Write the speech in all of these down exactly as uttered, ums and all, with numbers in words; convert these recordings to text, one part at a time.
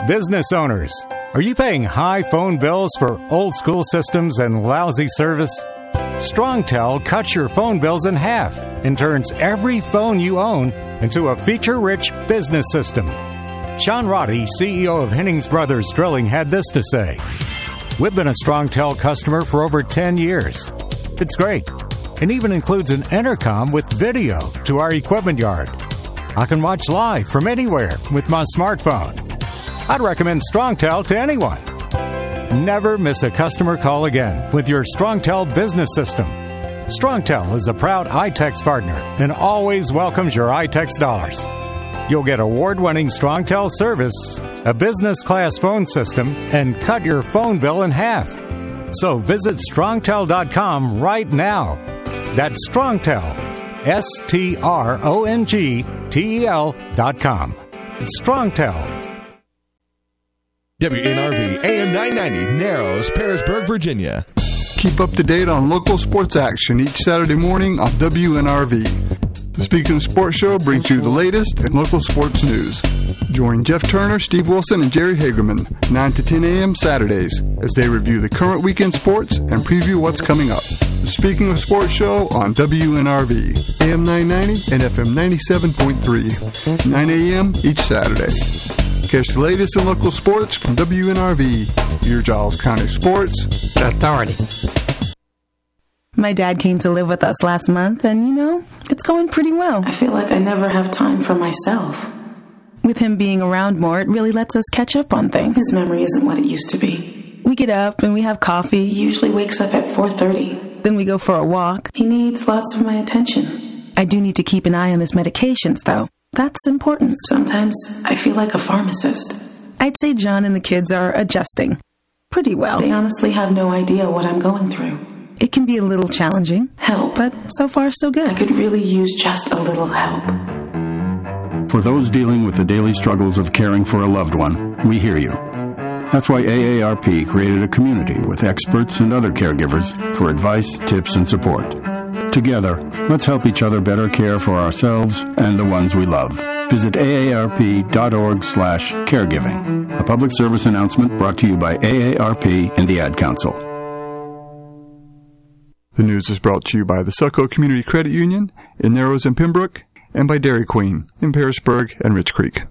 Business owners, are you paying high phone bills for old school systems and lousy service? StrongTel cuts your phone bills in half and turns every phone you own into a feature-rich business system. Sean Roddy, C E O of Hennings Brothers Drilling, had this to say. We've been a StrongTel customer for over ten years. It's great. It even includes an intercom with video to our equipment yard. I can watch live from anywhere with my smartphone. I'd recommend StrongTel to anyone. Never miss a customer call again with your StrongTel business system. StrongTel is a proud iTex partner and always welcomes your iTex dollars. You'll get award-winning StrongTel service, a business-class phone system, and cut your phone bill in half. So visit strongtel dot com right now. That's StrongTel, S T R O N G T E L dot com. It's StrongTel. W N R V A M nine ninety, Narrows, Pearisburg, Virginia. Keep up to date on local sports action each Saturday morning on W N R V. The Speaking of Sports Show brings you the latest in local sports news. Join Jeff Turner, Steve Wilson, and Jerry Hagerman nine to ten a.m. Saturdays as they review the current weekend sports and preview what's coming up. The Speaking of Sports Show on W N R V, A M nine ninety and F M ninety-seven point three, nine a.m. each Saturday. Catch the latest in local sports from W N R V, your Giles County Sports Authority. My dad came to live with us last month, and, you know, it's going pretty well. I feel like I never have time for myself. With him being around more, it really lets us catch up on things. His memory isn't what it used to be. We get up and we have coffee. He usually wakes up at four thirty. Then we go for a walk. He needs lots of my attention. I do need to keep an eye on his medications, though. That's important. Sometimes I feel like a pharmacist. I'd say John and the kids are adjusting pretty well. They honestly have no idea what I'm going through. It can be a little challenging. Help. But so far, so good. I could really use just a little help. For those dealing with the daily struggles of caring for a loved one, we hear you. That's why A A R P created a community with experts and other caregivers for advice, tips, and support. Together, let's help each other better care for ourselves and the ones we love. Visit A A R P dot org slash caregiving. A public service announcement brought to you by A A R P and the Ad Council. The news is brought to you by the Succo Community Credit Union in Narrows and Pembroke, and by Dairy Queen in Pearisburg and Rich Creek.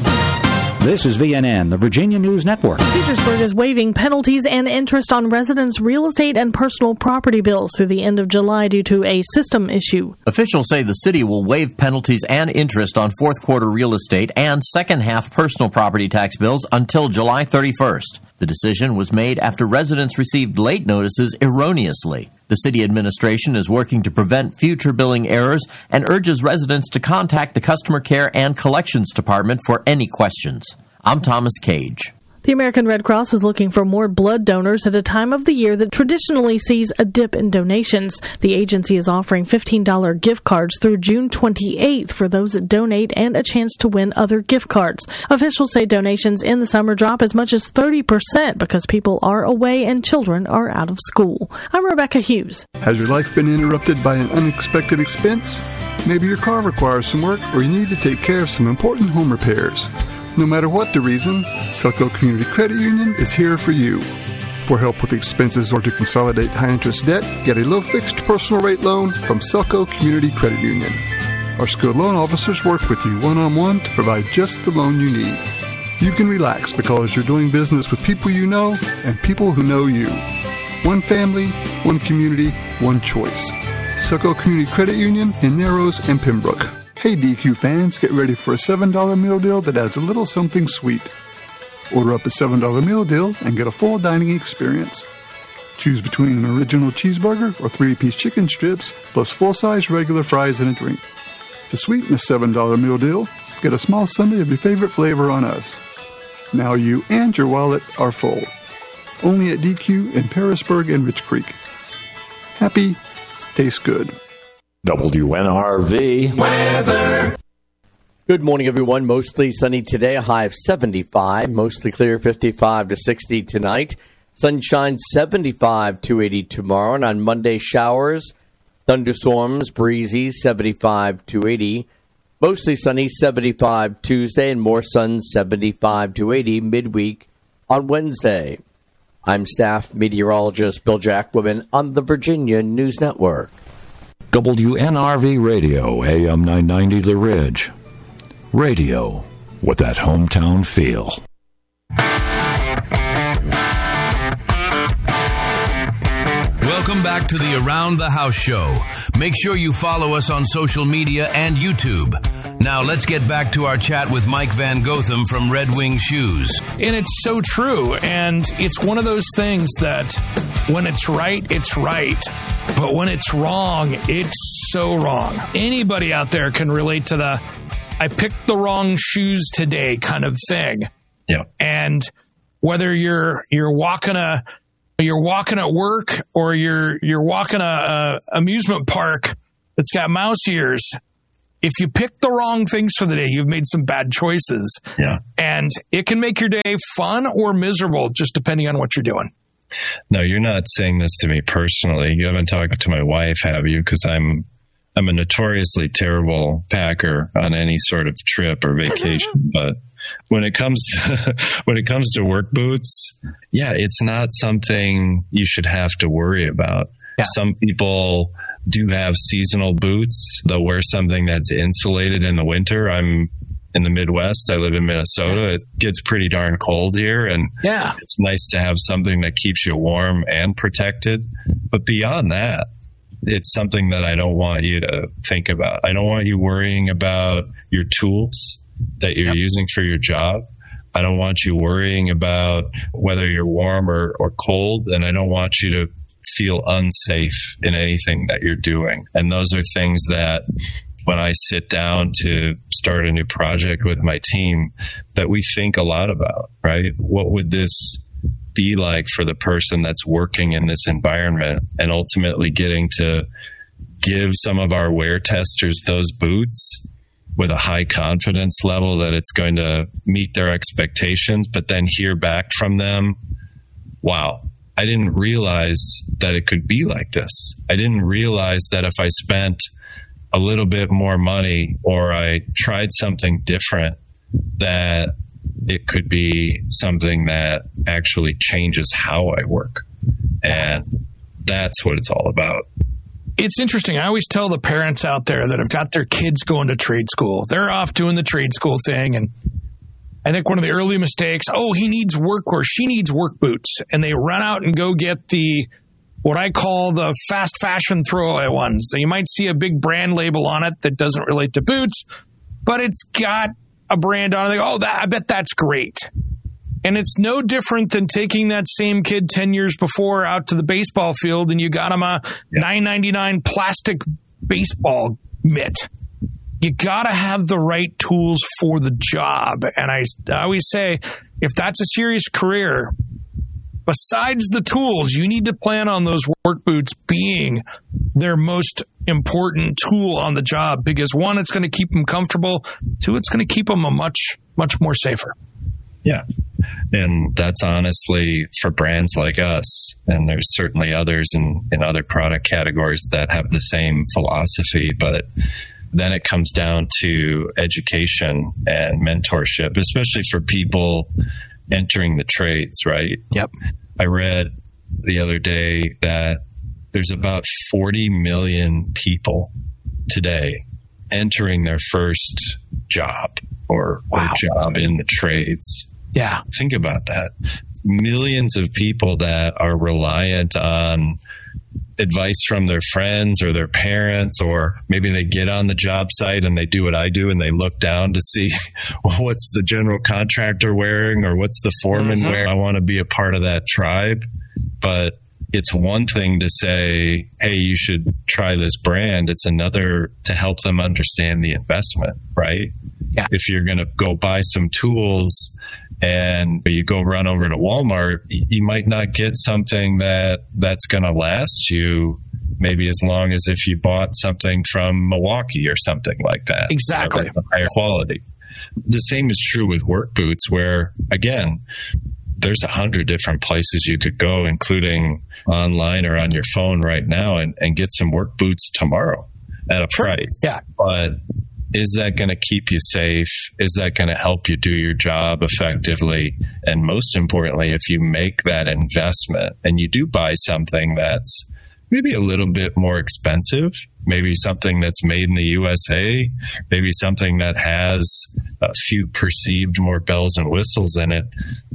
This is V N N, the Virginia News Network. Petersburg is waiving penalties and interest on residents' real estate and personal property bills through the end of July due to a system issue. Officials say the city will waive penalties and interest on fourth quarter real estate and second half personal property tax bills until July thirty-first. The decision was made after residents received late notices erroneously. The city administration is working to prevent future billing errors and urges residents to contact the Customer Care and Collections Department for any questions. I'm Thomas Cage. The American Red Cross is looking for more blood donors at a time of the year that traditionally sees a dip in donations. The agency is offering fifteen dollars gift cards through June twenty-eighth for those that donate and a chance to win other gift cards. Officials say donations in the summer drop as much as thirty percent because people are away and children are out of school. I'm Rebecca Hughes. Has your life been interrupted by an unexpected expense? Maybe your car requires some work, or you need to take care of some important home repairs. No matter what the reason, Succo Community Credit Union is here for you. For help with expenses or to consolidate high-interest debt, get a low-fixed personal rate loan from Succo Community Credit Union. Our skilled loan officers work with you one-on-one to provide just the loan you need. You can relax because you're doing business with people you know and people who know you. One family, one community, one choice. Succo Community Credit Union in Narrows and Pembroke. Hey D Q fans, get ready for a seven dollar meal deal that adds a little something sweet. Order up a seven dollar meal deal and get a full dining experience. Choose between an original cheeseburger or three-piece chicken strips, plus full-size regular fries and a drink. To sweeten the seven dollar meal deal, get a small sundae of your favorite flavor on us. Now you and your wallet are full. Only at D Q in Pearisburg and Rich Creek. Happy, tastes good. W N R V weather. Good morning, everyone. Mostly sunny today, a high of seventy-five. Mostly clear, fifty-five to sixty tonight. Sunshine, seventy-five to eighty tomorrow. And on Monday, showers, thunderstorms, breezy, seventy-five to eighty. Mostly sunny, seventy-five Tuesday, and more sun, seventy-five to eighty midweek on Wednesday. I'm staff meteorologist Bill Jacquemin on the Virginia News Network. W N R V Radio, A M nine ninety The Ridge. Radio with that hometown feel. Welcome back to the Around the House show. Make sure you follow us on social media and YouTube. Now let's get back to our chat with Mike Van Gotham from Red Wing Shoes. And it's so true. And it's one of those things that when it's right, it's right. But when it's wrong, it's so wrong. Anybody out there can relate to the I picked the wrong shoes today kind of thing. Yeah. And whether you're you're walking a You're walking at work, or you're you're walking a, a amusement park that's got mouse ears. If you pick the wrong things for the day, you've made some bad choices. Yeah, and it can make your day fun or miserable, just depending on what you're doing. No, you're not saying this to me personally. You haven't talked to my wife, have you? Because I'm I'm a notoriously terrible packer on any sort of trip or vacation, but. When it comes to, when it comes to work boots, yeah, it's not something you should have to worry about. Yeah. Some people do have seasonal boots. They'll wear something that's insulated in the winter. I'm in the Midwest. I live in Minnesota. It gets pretty darn cold here, and yeah. it's nice to have something that keeps you warm and protected. But beyond that, it's something that I don't want you to think about. I don't want you worrying about your tools that you're yep. using for your job. I don't want you worrying about whether you're warm or, or cold, and I don't want you to feel unsafe in anything that you're doing. And those are things that when I sit down to start a new project with my team, that we think a lot about, right? What would this be like for the person that's working in this environment, and ultimately getting to give some of our wear testers those boots with a high confidence level that it's going to meet their expectations, but then hear back from them, wow, I didn't realize that it could be like this. I didn't realize that if I spent a little bit more money or I tried something different, that it could be something that actually changes how I work. And that's what it's all about. It's interesting. I always tell the parents out there that have got their kids going to trade school, they're off doing the trade school thing. And I think one of the early mistakes, oh, he needs work or she needs work boots. And they run out and go get the, what I call the fast fashion throwaway ones. You might see a big brand label on it that doesn't relate to boots, but it's got a brand on it. They go, oh, that, I bet that's great. And it's no different than taking that same kid ten years before out to the baseball field and you got him a yeah. nine ninety-nine plastic baseball mitt. You got to have the right tools for the job. And I, I always say, if that's a serious career, besides the tools, you need to plan on those work boots being their most important tool on the job, because one, it's going to keep them comfortable. Two, it's going to keep them a much, much more safer. Yeah. And that's honestly for brands like us. And there's certainly others in, in other product categories that have the same philosophy. But then it comes down to education and mentorship, especially for people entering the trades, right? Yep. I read the other day that there's about forty million people today entering their first job or, wow. or job in the trades. Yeah. Think about that. Millions of people that are reliant on advice from their friends or their parents, or maybe they get on the job site and they do what I do and they look down to see well, what's the general contractor wearing or what's the foreman mm-hmm. wearing. I want to be a part of that tribe. But it's one thing to say, hey, you should try this brand. It's another to help them understand the investment, right? Yeah. If you're going to go buy some tools and you go run over to Walmart, you might not get something that that's going to last you maybe as long as if you bought something from Milwaukee or something like that. Exactly. You know, higher quality. The same is true with work boots, where, again, there's a hundred different places you could go, including online or on your phone right now, and, and get some work boots tomorrow at a sure. price. Yeah. But Is that going to keep you safe? Is that going to help you do your job effectively? And most importantly, if you make that investment and you do buy something that's maybe a little bit more expensive, maybe something that's made in the U S A, maybe something that has a few perceived more bells and whistles in it,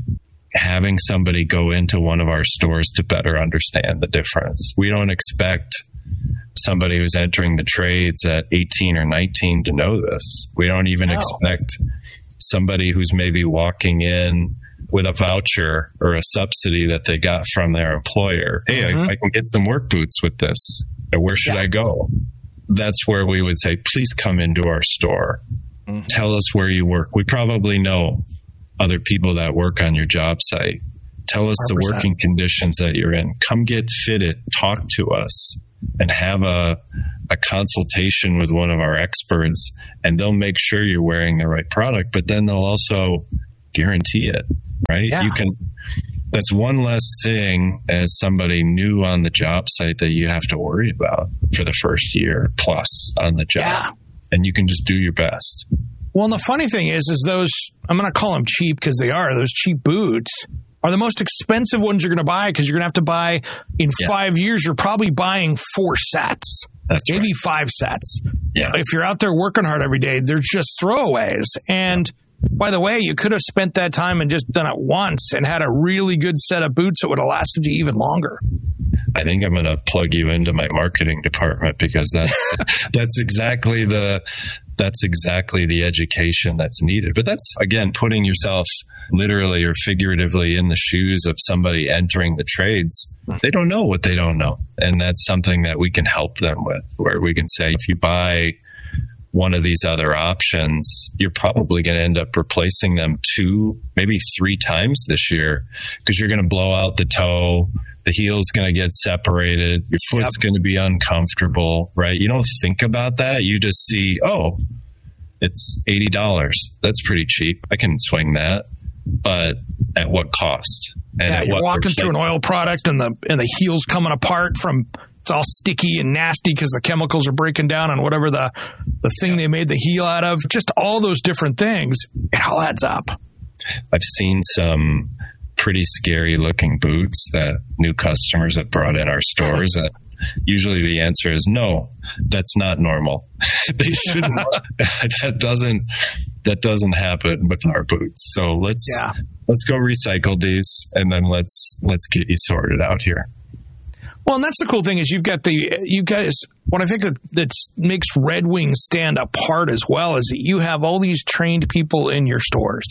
having somebody go into one of our stores to better understand the difference. We don't expect somebody who's entering the trades at eighteen or nineteen to know this. We don't even no. expect somebody who's maybe walking in with a voucher or a subsidy that they got from their employer. Hey, mm-hmm. I, I can get some work boots with this. Where should yeah. I go? That's where we would say, please come into our store. Mm-hmm. Tell us where you work. We probably know other people that work on your job site. Tell us one hundred percent the working conditions that you're in. Come get fitted. Talk to us. And have a a consultation with one of our experts, and they'll make sure you're wearing the right product, but then they'll also guarantee it, right? Yeah. You can, that's one less thing as somebody new on the job site that you have to worry about for the first year plus on the job. Yeah. And you can just do your best. Well, and the funny thing is, is those, I'm going to call them cheap because they are, those cheap boots are the most expensive ones you're going to buy because you're going to have to buy in yeah. five years. You're probably buying four sets, That's maybe right. five sets. Yeah. If you're out there working hard every day, they're just throwaways. And by the way, you could have spent that time and just done it once and had a really good set of boots that would have lasted you even longer. I think I'm going to plug you into my marketing department because that's that's exactly the that's exactly the education that's needed. But that's, again, putting yourself literally or figuratively in the shoes of somebody entering the trades. They don't know what they don't know. And that's something that we can help them with, where we can say, if you buy one of these other options, you're probably going to end up replacing them two, maybe three times this year because you're going to blow out the toe. The heel's going to get separated. Your foot's yep. going to be uncomfortable, right? You don't think about that. You just see, oh, it's eighty dollars. That's pretty cheap. I can swing that. But at what cost? And yeah, at you're what walking percent? through an oil product and the and the heel's coming apart from, it's all sticky and nasty because the chemicals are breaking down on whatever the, the thing yeah. they made the heel out of. Just all those different things. It all adds up. I've seen some pretty scary looking boots that new customers have brought in our stores. And usually the answer is no, that's not normal. They shouldn't. that doesn't, that doesn't happen with our boots. So let's, yeah. let's go recycle these and then let's, let's get you sorted out here. Well, and that's the cool thing is you've got the, you guys, what I think that, that makes Red Wing stand apart as well is that you have all these trained people in your stores.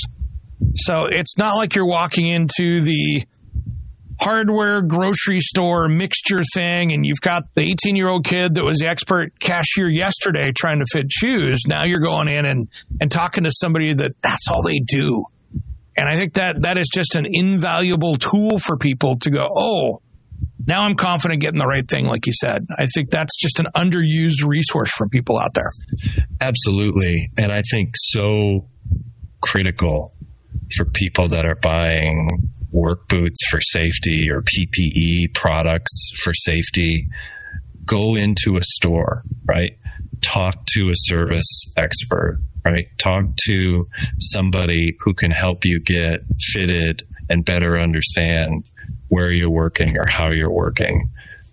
So it's not like you're walking into the hardware grocery store mixture thing and you've got the eighteen-year-old kid that was the expert cashier yesterday trying to fit shoes. Now you're going in and, and talking to somebody that that's all they do. And I think that that is just an invaluable tool for people to go, oh, now I'm confident getting the right thing, like you said. I think that's just an underused resource for people out there. Absolutely. And I think so critical for people that are buying work boots for safety or P P E products for safety. Go into a store, right? Talk to a service expert, right? Talk to somebody who can help you get fitted and better understand where you're working or how you're working.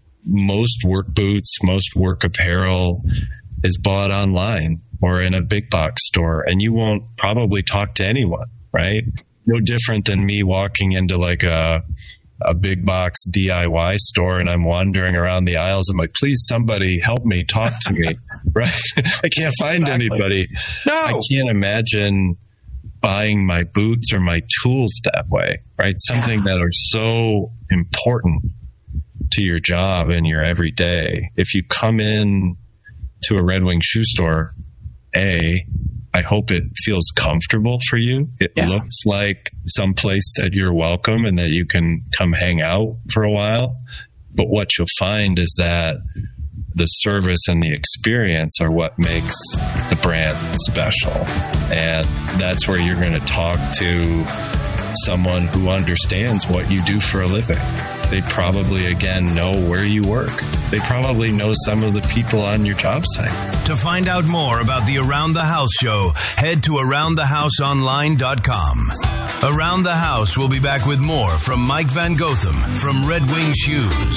Most work boots, most work apparel is bought online or in a big box store, and you won't probably talk to anyone, right? No different than me walking into like a a big box D I Y store and I'm wandering around the aisles. I'm like, please, somebody help me, talk to me, right? I can't find exactly. anybody. No. I can't imagine buying my boots or my tools that way, right? Something yeah. that are so important to your job and your everyday. If you come in to a Red Wing shoe store, A, I hope it feels comfortable for you. It yeah. looks like some place that you're welcome and that you can come hang out for a while. But what you'll find is that the service and the experience are what makes the brand special. And that's where you're going to talk to someone who understands what you do for a living. They probably, again, know where you work. They probably know some of the people on your job site. To find out more about the Around the House show, head to around the house online dot com. Around the House will be back with more from Mike Van Gotham from Red Wing Shoes.